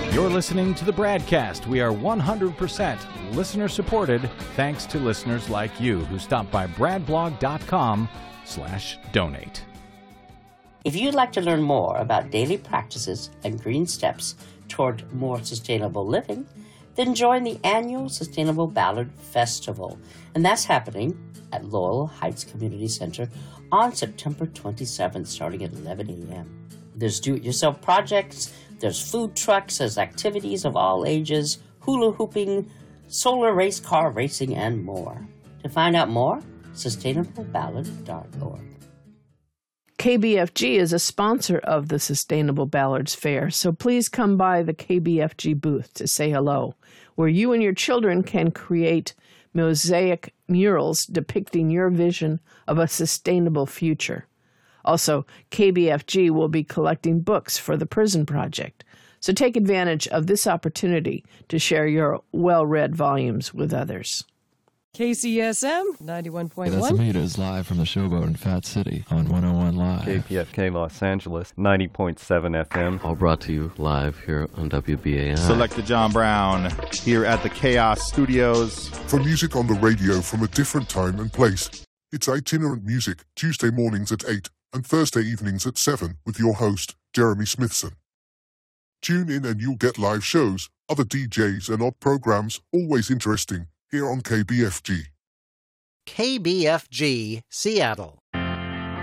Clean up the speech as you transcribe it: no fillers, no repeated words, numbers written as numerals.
You're listening to the Bradcast. We are 100% listener-supported thanks to listeners like you who stop by bradblog.com/donate. If you'd like to learn more about daily practices and green steps toward more sustainable living, then join the annual Sustainable Ballard Festival. And that's happening at Laurel Heights Community Center on September 27th, starting at 11 a.m. There's do-it-yourself projects, there's food trucks, there's activities of all ages, hula hooping, solar race car racing, and more. To find out more, sustainableballard.org. KBFG is a sponsor of the Sustainable Ballards Fair, so please come by the KBFG booth to say hello, where you and your children can create mosaic murals depicting your vision of a sustainable future. Also, KBFG will be collecting books for the Prison Project, so take advantage of this opportunity to share your well-read volumes with others. KCSM 91.1. That's Amita is live from the Showboat in Fat City on 101 Live. KPFK Los Angeles 90.7 FM. All brought to you live here on WBAI. Selecta John Brown here at the Chaos Studios. For music on the radio from a different time and place, it's Itinerant Music, Tuesday mornings at 8 and Thursday evenings at 7 with your host, Jeremy Smithson. Tune in and you'll get live shows, other DJs and odd programs, always interesting, here on KBFG. KBFG, Seattle.